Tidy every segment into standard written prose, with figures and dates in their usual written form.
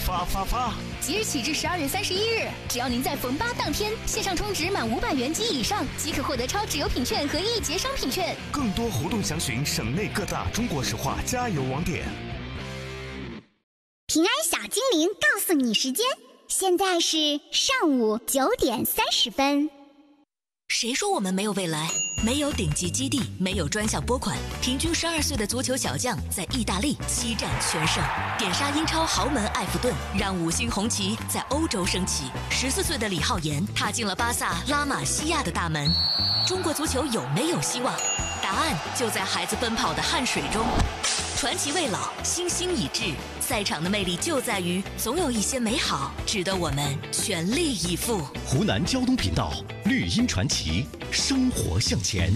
发！ 即日起至12月31日，只要您在逢8当天线上充值满500元及以上，即可获得超值邮品券和1节商品券。 更多活动详询省内各大中国石化加油网点。 平安小精灵告诉你时间，现在是上午9点30分。 谁说我们没有未来？没有顶级基地，没有专项拨款，平均12岁的足球小将在意大利7战全胜，点杀英超豪门埃弗顿，让5星红旗在欧洲升起。14岁的李浩言踏进了巴萨拉玛西亚的大门。中国足球有没有希望？答案就在孩子奔跑的汗水中。传奇未老，星星已至。赛场的魅力就在于，总有一些美好值得我们全力以赴。 湖南交通频道，绿茵传奇，生活向前。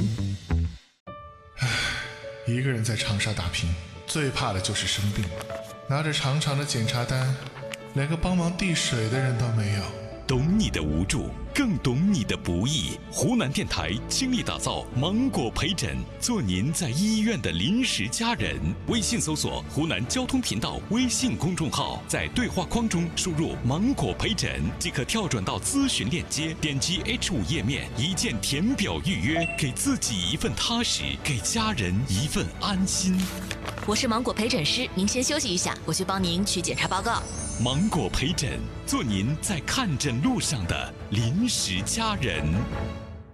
一个人在长沙打拼，最怕的就是生病。拿着长长的检查单，连个帮忙递水的人都没有。 懂你的无助，更懂你的不易。湖南电台倾力打造芒果陪诊，做您在医院的临时家人。微信搜索湖南交通频道微信公众号，在对话框中输入芒果陪诊，即可跳转到咨询链接，点击 H5 页面，一键填表预约，给自己一份踏实，给家人一份安心。 我是芒果陪诊师，您先休息一下，我去帮您取检查报告。 芒果陪诊，做您在看诊路上的临时家人。